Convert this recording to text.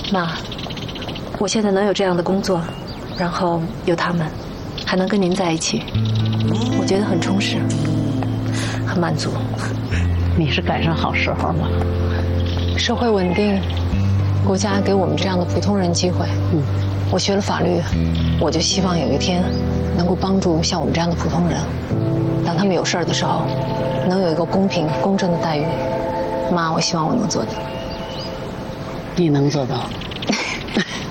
妈，我现在能有这样的工作，然后有他们，还能跟您在一起，我觉得很充实，很满足。 你是赶上好时候了。 社会稳定，国家给我们这样的普通人机会。我学了法律，我就希望有一天能够帮助像我们这样的普通人，当他们有事儿的时候，能有一个公平公正的待遇。妈，我希望我能做到。 你能做到。